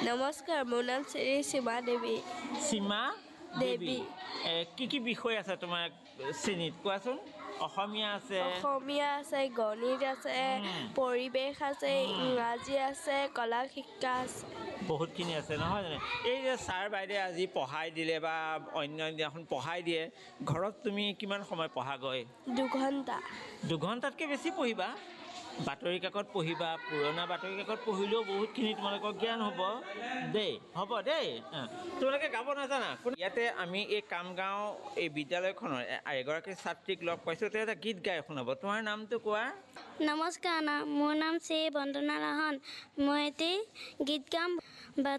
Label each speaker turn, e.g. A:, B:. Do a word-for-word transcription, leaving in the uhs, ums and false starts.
A: নমস্কাৰ, মোৰ নাম শ্ৰী সীমা দেৱী।
B: সীমা দেৱী
A: দেৱী।
B: এ, কি কি বিষয় আছে তোমাৰ শ্ৰেণীত কোৱাচোন? অসমীয়া আছে,
A: অসমীয়া আছে, গণিত আছে,
B: উম।
A: পৰিৱেশ আছে,
B: উম।
A: ইংৰাজী আছে, কলা শিক্ষা আছে।
B: বহুতখিনি আছে নহয় জানো? এই যে ছাৰ বাইদেৱে আজি পঢ়াই দিলে বা অন্য দিনাখন পঢ়াই দিয়ে, ঘৰত তুমি কিমান সময় পঢ়াগৈ?
A: দুঘণ্টা।
B: দুঘণ্টাতকৈ বেছি পঢ়িবা। বাতৰি কাকত পঢ়িবা, পুৰণা বাতৰি কাকত পঢ়িলেও বহুতখিনি তোমালোকৰ জ্ঞান হ'ব দেই, হ'ব দেই। অঁ, তোমালোকে গাব নাজানা? ইয়াতে আমি এই কামগাঁও এই বিদ্যালয়খনৰ এগৰাকী ছাত্ৰীক লগ পাইছোঁ, তেওঁ এটা গীত গাই শুনাব। তোমাৰ নামটো কোৱা?
C: নমস্কাৰ, না মোৰ নাম শ্ৰী বন্দনা লাহন। মই এটি গীত গাম। বাট